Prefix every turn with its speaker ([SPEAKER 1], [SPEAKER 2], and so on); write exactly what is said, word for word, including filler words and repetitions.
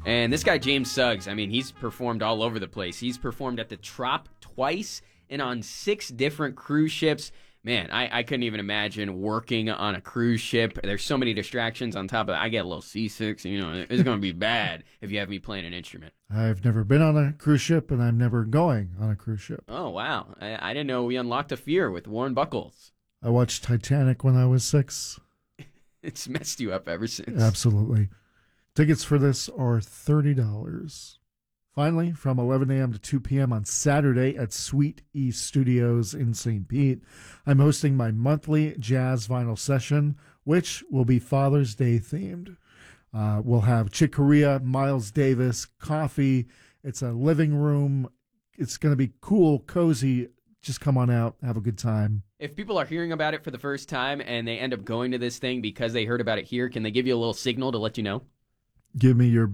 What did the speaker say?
[SPEAKER 1] And this guy, James Suggs, I mean, he's performed all over the place. He's performed at the Trop twice and on six different cruise ships. Man, I, I couldn't even imagine working on a cruise ship. There's so many distractions on top of it. I get a little seasick, so, you know, it's going to be bad if you have me playing an instrument.
[SPEAKER 2] I've never been on a cruise ship, and I'm never going on a cruise ship.
[SPEAKER 1] Oh, wow. I, I didn't know we unlocked a fear with Warren Buckles.
[SPEAKER 2] I watched Titanic when I was six.
[SPEAKER 1] It's messed you up ever since.
[SPEAKER 2] Absolutely. Tickets for this are thirty dollars. Finally, from eleven a.m. to two p.m. on Saturday at Sweet East Studios in Saint Pete, I'm hosting my monthly jazz vinyl session, which will be Father's Day themed. Uh, we'll have Chick Corea, Miles Davis, coffee. It's a living room. It's going to be cool, cozy. Just come on out, have a good time.
[SPEAKER 1] If people are hearing about it for the first time and they end up going to this thing because they heard about it here, can they give you a little signal to let you know?
[SPEAKER 2] Give me your